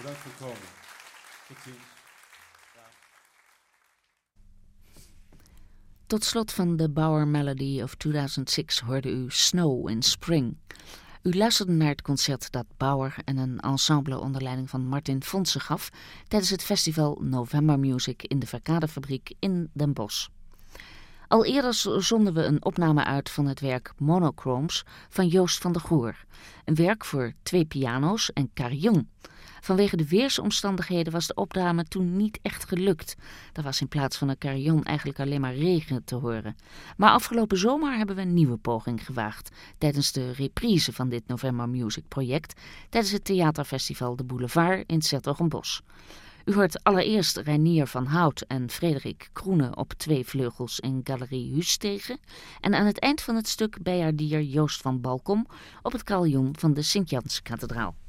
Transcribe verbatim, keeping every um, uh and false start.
Bedankt voor het komen. Tot ziens. Tot slot van de Bauer Melody of tweeduizend zes hoorde u Snow in Spring. U luisterde naar het concert dat Bauer en een ensemble onder leiding van Martin Fonse gaf tijdens het festival November Music in de Verkadefabriek in Den Bosch. Al eerder zonden we een opname uit van het werk Monochromes van Joost van der Goor. Een werk voor twee piano's en carillon. Vanwege de weersomstandigheden was de opname toen niet echt gelukt. Er was in plaats van een carillon eigenlijk alleen maar regen te horen. Maar afgelopen zomer hebben we een nieuwe poging gewaagd tijdens de reprise van dit November Music project tijdens het theaterfestival De Boulevard in 's-Hertogenbosch. U hoort allereerst Reinier van Hout en Frederik Kroene op twee vleugels in Galerie Hustegen en aan het eind van het stuk bijaardier Joost van Balkom op het carillon van de Sint-Janskathedraal.